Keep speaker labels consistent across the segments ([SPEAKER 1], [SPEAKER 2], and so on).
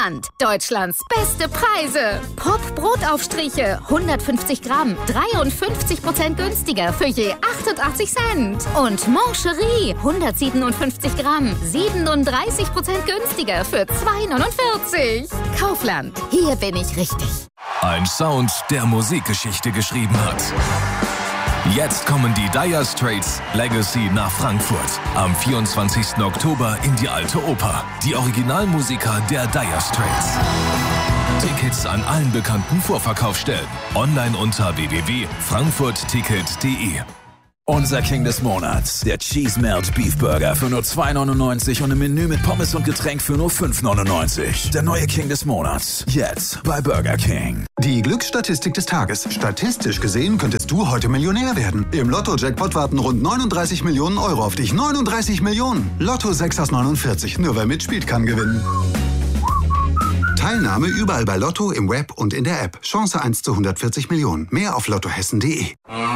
[SPEAKER 1] Kaufland. Deutschlands beste Preise. Pop-Brotaufstriche, 150 Gramm, 53% günstiger für je 88 Cent. Und Mancherie, 157 Gramm, 37% günstiger für 2,49. Kaufland, hier bin ich richtig.
[SPEAKER 2] Ein Sound, der Musikgeschichte geschrieben hat. Jetzt kommen die Dire Straits Legacy nach Frankfurt. Am 24. Oktober in die Alte Oper. Die Originalmusiker der Dire Straits. Tickets an allen bekannten Vorverkaufsstellen. Online unter www.frankfurtticket.de.
[SPEAKER 3] Unser King des Monats, der Cheese Melt Beef Burger für nur 2,99 und im Menü mit Pommes und Getränk für nur 5,99. Der neue King des Monats, jetzt bei Burger King.
[SPEAKER 4] Die Glücksstatistik des Tages. Statistisch gesehen könntest du heute Millionär werden. Im Lotto-Jackpot warten rund 39 Millionen Euro auf dich. 39 Millionen! Lotto 6 aus 49. Nur wer mitspielt, kann gewinnen. Teilnahme überall bei Lotto, im Web und in der App. Chance 1 zu 140 Millionen. Mehr auf lottohessen.de.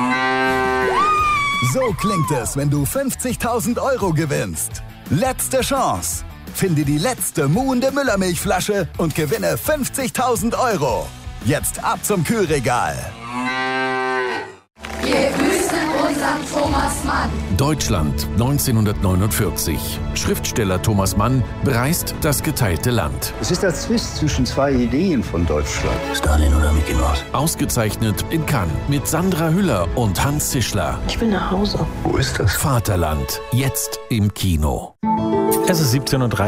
[SPEAKER 5] So klingt es, wenn du 50.000 Euro gewinnst. Letzte Chance. Finde die letzte muhende Müllermilchflasche und gewinne 50.000 Euro. Jetzt ab zum Kühlregal.
[SPEAKER 6] Wir grüßen unseren Thomas Mann.
[SPEAKER 2] Deutschland 1949. Schriftsteller Thomas Mann bereist das geteilte Land.
[SPEAKER 7] Es ist der Zwist zwischen zwei Ideen von Deutschland.
[SPEAKER 8] Stalin oder Mickey Mouse?
[SPEAKER 2] Ausgezeichnet in Cannes mit Sandra Hüller und Hans Zischler.
[SPEAKER 8] Ich will nach Hause.
[SPEAKER 7] Wo ist das?
[SPEAKER 2] Vaterland, jetzt im Kino.
[SPEAKER 9] Es ist 17:30 Uhr.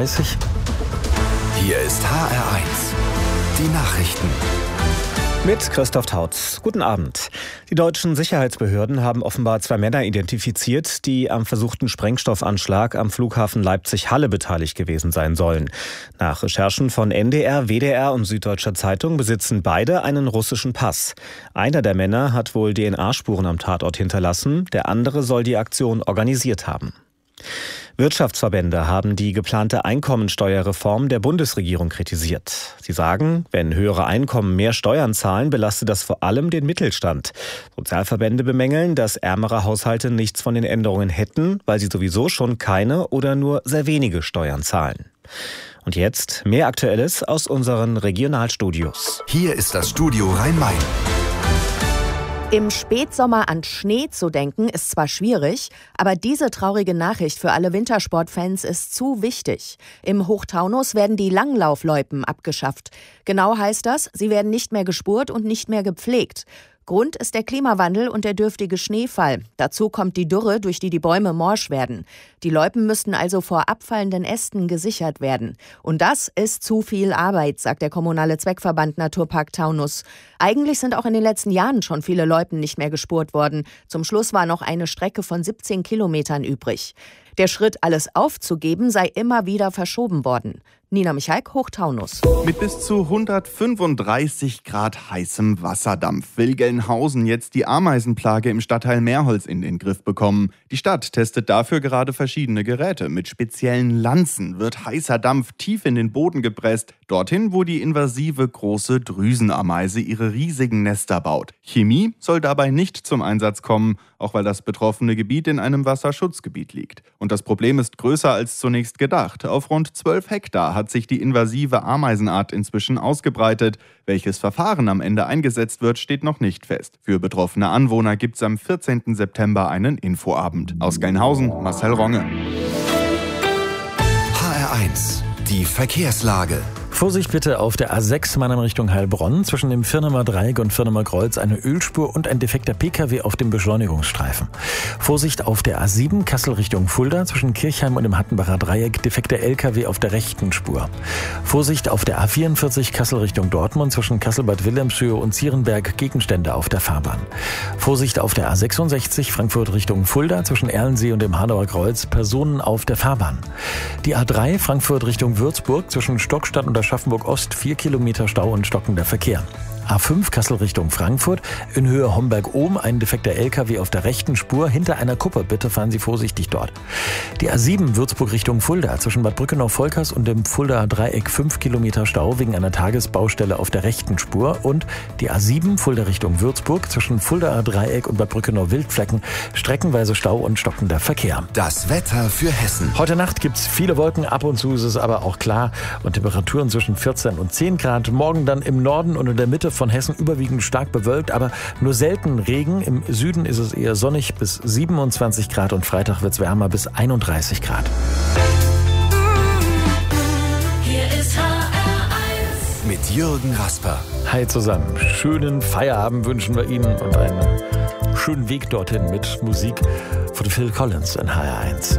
[SPEAKER 3] Hier ist HR1. Die Nachrichten.
[SPEAKER 9] Mit Christoph Tautz. Guten Abend. Die deutschen Sicherheitsbehörden haben offenbar 2 Männer identifiziert, die am versuchten Sprengstoffanschlag am Flughafen Leipzig-Halle beteiligt gewesen sein sollen. Nach Recherchen von NDR, WDR und Süddeutscher Zeitung besitzen beide einen russischen Pass. Einer der Männer hat wohl DNA-Spuren am Tatort hinterlassen, der andere soll die Aktion organisiert haben. Wirtschaftsverbände haben die geplante Einkommensteuerreform der Bundesregierung kritisiert. Sie sagen, wenn höhere Einkommen mehr Steuern zahlen, belastet das vor allem den Mittelstand. Sozialverbände bemängeln, dass ärmere Haushalte nichts von den Änderungen hätten, weil sie sowieso schon keine oder nur sehr wenige Steuern zahlen. Und jetzt mehr Aktuelles aus unseren Regionalstudios.
[SPEAKER 3] Hier ist das Studio Rhein-Main.
[SPEAKER 10] Im Spätsommer an Schnee zu denken, ist zwar schwierig, aber diese traurige Nachricht für alle Wintersportfans ist zu wichtig. Im Hochtaunus werden die Langlaufloipen abgeschafft. Genau heißt das, sie werden nicht mehr gespurt und nicht mehr gepflegt. Grund ist der Klimawandel und der dürftige Schneefall. Dazu kommt die Dürre, durch die Bäume morsch werden. Die Loipen müssten also vor abfallenden Ästen gesichert werden. Und das ist zu viel Arbeit, sagt der kommunale Zweckverband Naturpark Taunus. Eigentlich sind auch in den letzten Jahren schon viele Loipen nicht mehr gespurt worden. Zum Schluss war noch eine Strecke von 17 Kilometern übrig. Der Schritt, alles aufzugeben, sei immer wieder verschoben worden. Nina Michalk, Hochtaunus.
[SPEAKER 11] Mit bis zu 135 Grad heißem Wasserdampf will Gelnhausen jetzt die Ameisenplage im Stadtteil Meerholz in den Griff bekommen. Die Stadt testet dafür gerade verschiedene Geräte. Mit speziellen Lanzen wird heißer Dampf tief in den Boden gepresst, dorthin, wo die invasive große Drüsenameise ihre riesigen Nester baut. Chemie soll dabei nicht zum Einsatz kommen, auch weil das betroffene Gebiet in einem Wasserschutzgebiet liegt. Und das Problem ist größer als zunächst gedacht. Auf rund 12 Hektar hat sich die invasive Ameisenart inzwischen ausgebreitet. Welches Verfahren am Ende eingesetzt wird, steht noch nicht fest. Für betroffene Anwohner gibt es am 14. September einen Infoabend. Aus Gelnhausen, Marcel Ronge.
[SPEAKER 3] HR1, die Verkehrslage.
[SPEAKER 9] Vorsicht bitte auf der A6 Mannheim Richtung Heilbronn. Zwischen dem Firnemer Dreieck und Firnemer Kreuz eine Ölspur und ein defekter Pkw auf dem Beschleunigungsstreifen. Vorsicht auf der A7 Kassel Richtung Fulda. Zwischen Kirchheim und dem Hattenbacher Dreieck defekter Lkw auf der rechten Spur. Vorsicht auf der A44 Kassel Richtung Dortmund. Zwischen Kassel-Bad Wilhelmshöhe und Zierenberg Gegenstände auf der Fahrbahn. Vorsicht auf der A66 Frankfurt Richtung Fulda. Zwischen Erlensee und dem Hanauer Kreuz Personen auf der Fahrbahn. Die A3 Frankfurt Richtung Würzburg. Zwischen Stockstadt und Aschaffenburg Ost 4 Kilometer Stau und stockender Verkehr.
[SPEAKER 12] A5 Kassel Richtung Frankfurt. In Höhe Homberg-Ohm ein defekter LKW auf der rechten Spur hinter einer Kuppe. Bitte fahren Sie vorsichtig dort. Die A7 Würzburg Richtung Fulda. Zwischen Bad Brückenau-Volkers und dem Fuldaer Dreieck 5 Kilometer Stau wegen einer Tagesbaustelle auf der rechten Spur. Und die A7 Fulda Richtung Würzburg. Zwischen Fuldaer Dreieck und Bad Brückenau-Wildflecken streckenweise Stau und stockender Verkehr.
[SPEAKER 13] Das Wetter für Hessen.
[SPEAKER 12] Heute Nacht gibt es viele Wolken, ab und zu ist es aber auch klar und Temperaturen zwischen 14 und 10 Grad. Morgen dann im Norden und in der Mitte von Hessen überwiegend stark bewölkt, aber nur selten Regen. Im Süden ist es eher sonnig bis 27 Grad und Freitag wird es wärmer bis 31 Grad.
[SPEAKER 13] Hier ist HR1 mit Jürgen Rasper.
[SPEAKER 12] Hi zusammen, schönen Feierabend wünschen wir Ihnen und einen schönen Weg dorthin mit Musik von Phil Collins in HR1.